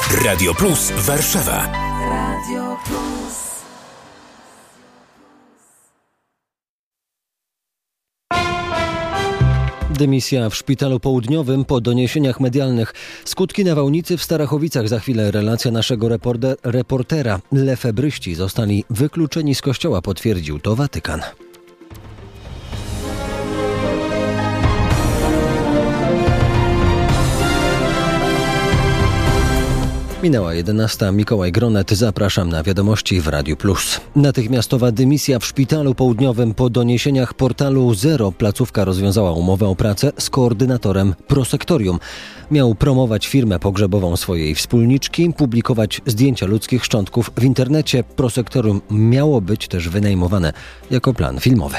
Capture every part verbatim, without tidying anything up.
Radio Plus Warszawa. Radio Plus. Dymisja w Szpitalu Południowym po doniesieniach medialnych. Skutki nawałnicy w Starachowicach. Za chwilę relacja naszego reporter, reportera. Lefebryści zostali wykluczeni z kościoła, potwierdził to Watykan. Minęła jedenasta. Mikołaj Gronet. Zapraszam na wiadomości w Radiu Plus. Natychmiastowa dymisja w Szpitalu Południowym. Po doniesieniach portalu Zero placówka rozwiązała umowę o pracę z koordynatorem prosektorium. Miał promować firmę pogrzebową swojej wspólniczki, publikować zdjęcia ludzkich szczątków w internecie. Prosektorium miało być też wynajmowane jako plan filmowy.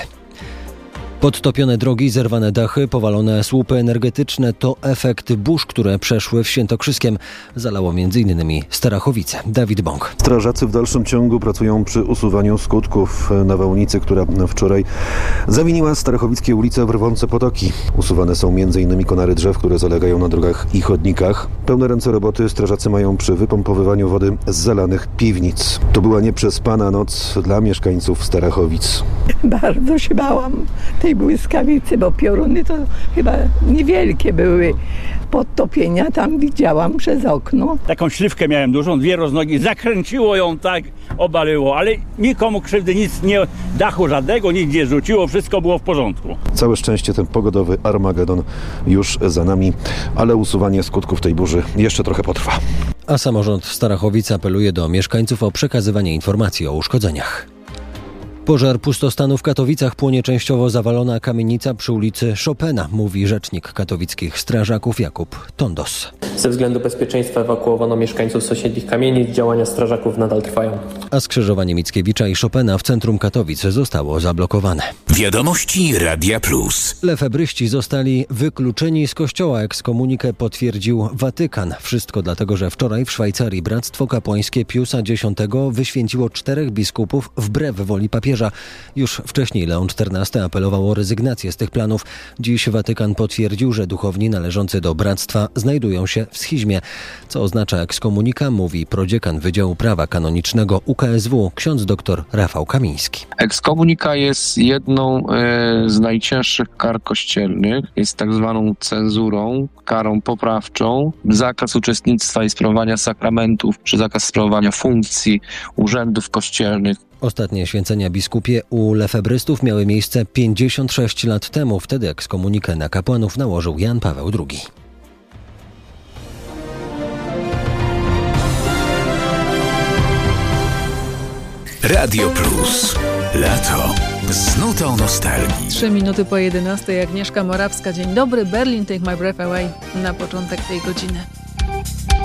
Podtopione drogi, zerwane dachy, powalone słupy energetyczne to efekt burz, które przeszły w Świętokrzyskiem. Zalało między innymi Starachowice. Dawid Bąk. Strażacy w dalszym ciągu pracują przy usuwaniu skutków nawałnicy, która wczoraj zawiniła starachowickie ulice w rwące potoki. Usuwane są między innymi konary drzew, które zalegają na drogach i chodnikach. Pełne ręce roboty strażacy mają przy wypompowywaniu wody z zalanych piwnic. To była nieprzespana noc dla mieszkańców Starachowic. Bardzo się bałam tej błyskawicy, bo pioruny to chyba niewielkie były. Podtopienia tam widziałam przez okno. Taką śliwkę miałem dużą, dwie roznogi, zakręciło ją tak, obaliło, ale nikomu krzywdy, nic nie, dachu żadnego, nic nie rzuciło, wszystko było w porządku. Całe szczęście ten pogodowy Armagedon już za nami, ale usuwanie skutków tej burzy jeszcze trochę potrwa. A samorząd Starachowic apeluje do mieszkańców o przekazywanie informacji o uszkodzeniach. Pożar pustostanu w Katowicach. Płonie częściowo zawalona kamienica przy ulicy Chopina, mówi rzecznik katowickich strażaków Jakub Tondos. Ze względu bezpieczeństwa ewakuowano mieszkańców sąsiednich kamienic. Działania strażaków nadal trwają. A skrzyżowanie Mickiewicza i Chopina w centrum Katowic zostało zablokowane. Wiadomości Radia Plus. Lefebryści zostali wykluczeni z kościoła. Ekskomunikę potwierdził Watykan. Wszystko dlatego, że wczoraj w Szwajcarii Bractwo Kapłańskie Piusa Dziesiątego wyświęciło czterech biskupów wbrew woli papieża. Już wcześniej Leon czternasty apelował o rezygnację z tych planów. Dziś Watykan potwierdził, że duchowni należący do bractwa znajdują się w schizmie. Co oznacza ekskomunika, mówi prodziekan Wydziału Prawa Kanonicznego U K S W, ksiądz dr Rafał Kamiński. Ekskomunika jest jedną e, z najcięższych kar kościelnych. Jest tak zwaną cenzurą, karą poprawczą. Zakaz uczestnictwa i sprawowania sakramentów, czy zakaz sprawowania funkcji urzędów kościelnych. Ostatnie święcenia biskupie u lefebrystów miały miejsce pięćdziesiąt sześć lat temu. Wtedy ekskomunikę na kapłanów nałożył Jan Paweł drugi. Radio Plus. Lato. Z nutą nostalgii. Trzy minuty po jedenastej. Agnieszka Morawska. Dzień dobry. Berlin, Take My Breath Away na początek tej godziny.